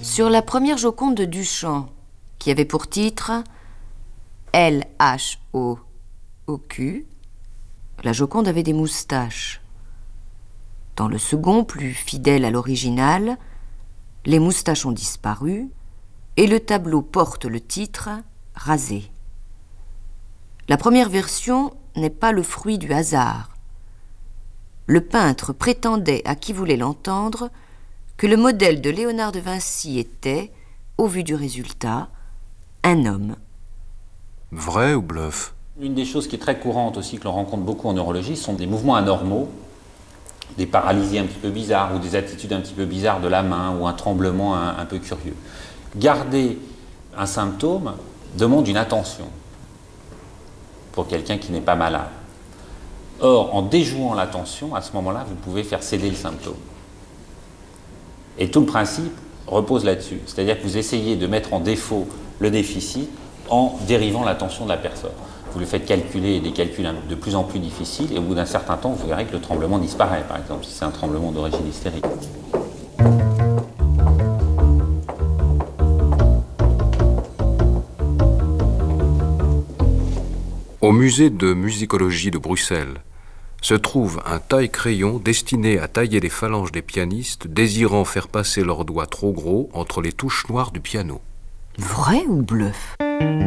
Sur la première Joconde de Duchamp, qui avait pour titre L-H-O-O-Q, la Joconde avait des moustaches. Dans le second, plus fidèle à l'original, les moustaches ont disparu et le tableau porte le titre « Rasé ». La première version n'est pas le fruit du hasard. Le peintre prétendait à qui voulait l'entendre que le modèle de Léonard de Vinci était, au vu du résultat, un homme. Vrai ou bluff? Une des choses qui est très courante aussi, que l'on rencontre beaucoup en neurologie, sont des mouvements anormaux, des paralysies un petit peu bizarres ou des attitudes un petit peu bizarres de la main ou un tremblement un peu curieux. Garder un symptôme demande une attention pour quelqu'un qui n'est pas malade. Or, en déjouant l'attention, à ce moment-là, vous pouvez faire céder le symptôme. Et tout le principe repose là-dessus. C'est-à-dire que vous essayez de mettre en défaut le déficit en dérivant l'attention de la personne. Vous le faites calculer des calculs de plus en plus difficiles et au bout d'un certain temps, vous verrez que le tremblement disparaît, par exemple, si c'est un tremblement d'origine hystérique. Au musée de musicologie de Bruxelles se trouve un taille-crayon destiné à tailler les phalanges des pianistes désirant faire passer leurs doigts trop gros entre les touches noires du piano. Vrai ou bluff ?